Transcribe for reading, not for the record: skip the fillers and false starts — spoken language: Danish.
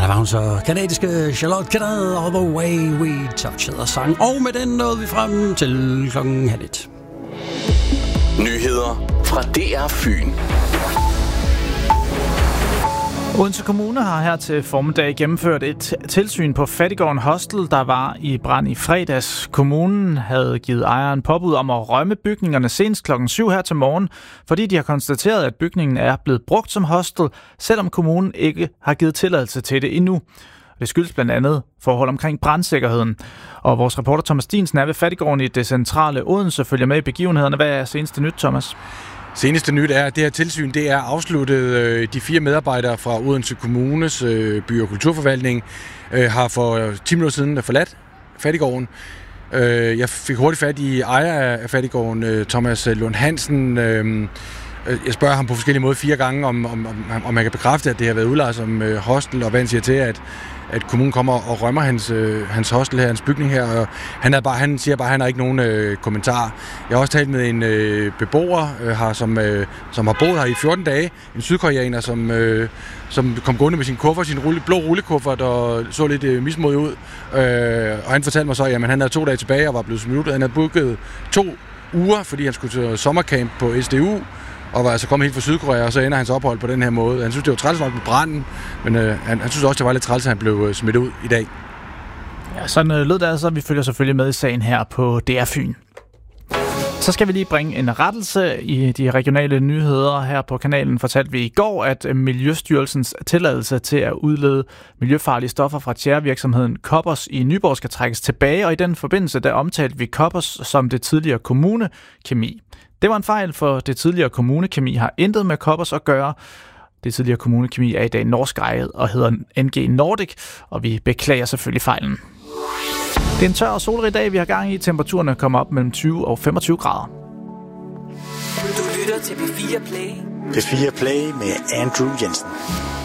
der var hun så kanadiske Charlotte Kennedy og The Way We Touch hedder sang. Og med den nåede vi frem til 12:30. Nyheder fra DR Fyn. Odense Kommune har her til formiddag gennemført et tilsyn på Fattiggården Hostel, der var i brand i fredags. Kommunen havde givet ejeren påbud om at rømme bygningerne senest klokken 7 her til morgen, fordi de har konstateret, at bygningen er blevet brugt som hostel, selvom kommunen ikke har givet tilladelse til det endnu. Det skyldes blandt andet forhold omkring brandsikkerheden. Og vores reporter Thomas Stinsen er ved Fattiggården i det centrale Odense, følger med i begivenhederne. Hvad er seneste nyt, Thomas? Seneste nyt er, at det her tilsyn det er afsluttet. De 4 medarbejdere fra Odense Kommunes by- og kulturforvaltning har for 10 minutter siden forladt Fattiggården. Jeg fik hurtigt fat i ejer af Fattiggården, Thomas Lund Hansen. Jeg spørger ham på forskellige måder 4 gange, om han kan bekræfte, at det har været udlejet som hostel, og hvad han siger til, at kommunen kommer og rømmer hans hostel her, hans bygning her. Og han siger bare, at han har ikke nogen kommentar. Jeg har også talt med en beboer her, som har boet her i 14 dage. En sydkoreaner, som kom gående med sin kuffert, sin blå rullekuffert, og så lidt mismodig ud. Og han fortalte mig så, at han havde 2 dage tilbage og var blevet smidt ud. Han havde booket 2 uger, fordi han skulle til sommercamp på SDU, og var altså kommet helt fra Sydkorea, og så ender hans ophold på den her måde. Han synes, det var træls nok med branden, men han synes også, det var lidt træls, at han blev smidt ud i dag. Ja, sådan lød det altså. Vi følger selvfølgelig med i sagen her på DR Fyn. Så skal vi lige bringe en rettelse i de regionale nyheder. Her på kanalen fortalte vi i går, at Miljøstyrelsens tilladelse til at udlede miljøfarlige stoffer fra tjærevirksomheden Koppers i Nyborg skal trækkes tilbage, og i den forbindelse der omtalte vi Koppers som det tidligere kommunekemi. Det var en fejl, for det tidligere kommunekemi har intet med Koppers at gøre. Det tidligere kommunekemi er i dag norsk ejet og hedder NG Nordic, og vi beklager selvfølgelig fejlen. Det er en tør og solrig dag, vi har gang i. Temperaturerne kommer op mellem 20 og 25 grader. Du lytter til P4 Play. P4 Play med Andrew Jensen.